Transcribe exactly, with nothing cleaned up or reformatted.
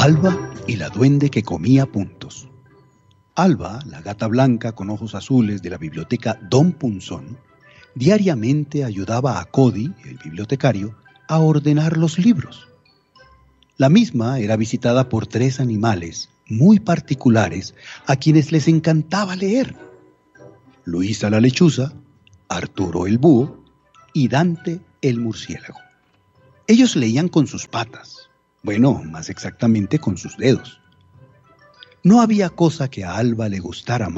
Alba y la duende que comía puntos. Alba, la gata blanca con ojos azules de la biblioteca Don Punzón, diariamente ayudaba a Cody, el bibliotecario, a ordenar los libros. La misma era visitada por tres animales muy particulares a quienes les encantaba leer: Luisa la lechuza, Arturo el búho y Dante el murciélago. Ellos leían con sus patas, bueno, más exactamente con sus dedos. No había cosa que a Alba le gustara más